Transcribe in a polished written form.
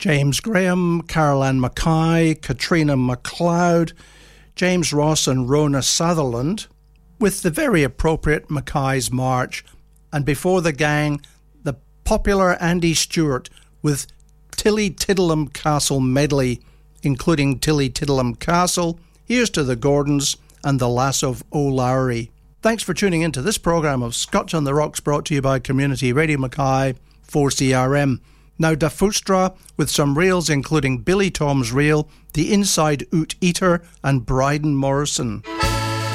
James Graham, Caroline Mackay, Katrina MacLeod, James Ross and Rona Sutherland, with the very appropriate Mackay's March, and before the gang, the popular Andy Stewart with Tilly Tiddleham Castle medley, including Tilly Tiddleham Castle, Here's to the Gordons, and The Lass of O'Lowry. Thanks for tuning in to this programme of Scotch on the Rocks, brought to you by Community Radio Mackay 4CRM. Now Da Fustra with some reels including Billy Tom's Reel, The Inside Oot Eater and Bryden Morrison.